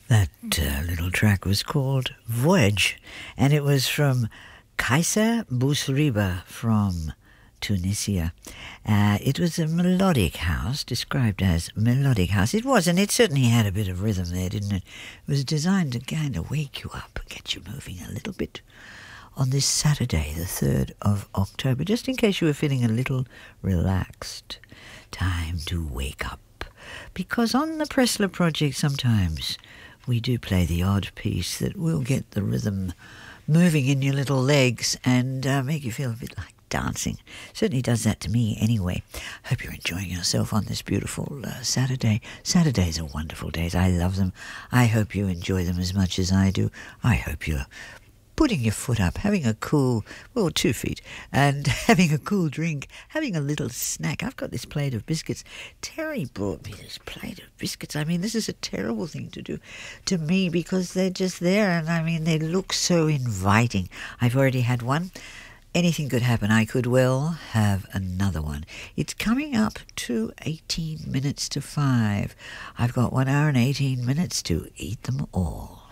That little track was called Voyage, and it was from Kaiser Bousriba from Tunisia. It was a melodic house, described as melodic house. It was, and it certainly had a bit of rhythm there, didn't it? It was designed to kind of wake you up and get you moving a little bit on this Saturday, the 3rd of October, just in case you were feeling a little relaxed. Time to wake up. Because on the Pressler Project sometimes we do play the odd piece that will get the rhythm moving in your little legs and make you feel a bit like dancing. Certainly does that to me anyway. Hope you're enjoying yourself on this beautiful Saturday. Saturdays are wonderful days. I love them. I hope you enjoy them as much as I do. I hope you're putting your foot up, having a cool, 2 feet, and having a cool drink, having a little snack. I've got this plate of biscuits. Terry brought me this plate of biscuits. I mean, this is a terrible thing to do to me because they're just there, and I mean, they look so inviting. I've already had one. Anything could happen. I could well have another one. It's coming up to 18 minutes to 5. I've got 1 hour and 18 minutes to eat them all.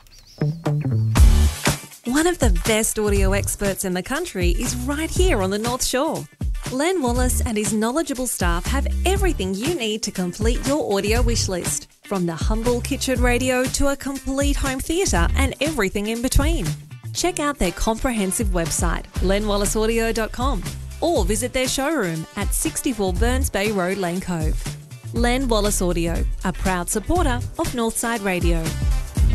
One of the best audio experts in the country is right here on the North Shore. Len Wallace and his knowledgeable staff have everything you need to complete your audio wish list, from the humble kitchen radio to a complete home theatre and everything in between. Check out their comprehensive website, lenwallaceaudio.com, or visit their showroom at 64 Burns Bay Road, Lane Cove. Len Wallace Audio, a proud supporter of Northside Radio.